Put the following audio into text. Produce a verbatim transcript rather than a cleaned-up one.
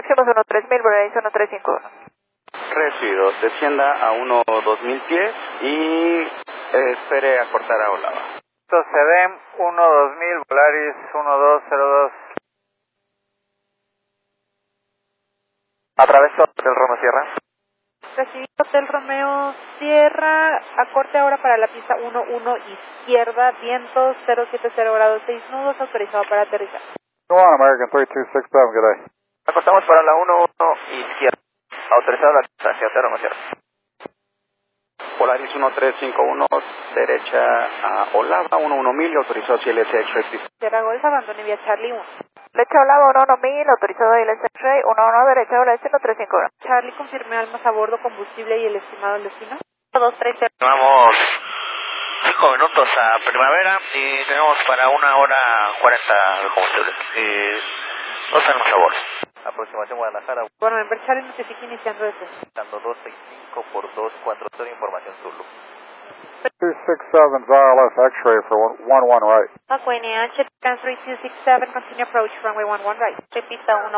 próximos uno tres mil, Volaris uno tres cinco uno. Recibido, descienda a uno dos mil pies y eh, espere a cortar a Olava. Sedem uno dos mil, Volaris uno dos cero dos. Atravesó Hotel Romeo Sierra. Recibido Hotel Romeo Sierra, acorte ahora para la pista uno uno izquierda, vientos cero siete cero grados seis nudos, autorizado para aterrizar. Go on, American three two six seven, good day. Acostamos para la uno uno izquierda, autorizado la distancia Hotel Romeo Sierra. Polaris uno tres cinco uno, derecha a Olava, uno uno mil, autorizado C L S X-Ray. Sierra Golf, abandone vía Charlie uno. Derecha Olava uno uno mil, autorizado I L S X-Ray, uno uno, derecha Olava uno tres cinco uno. Charlie, confirme almas a bordo, combustible y el estimado del destino. dos tres cero. Vamos cinco minutos a Primavera y tenemos para una hora cuarenta de combustible. Y dos almas a bordo. Aproximación Guadalajara. Bueno, member Charlie, notifique iniciando desde. Dando dos seis cinco por dos cuatro cero, información Zulu. two six seven R L S X-ray for one one right. Aquene H, three two six seven, continue approach runway one one right. Pista uno.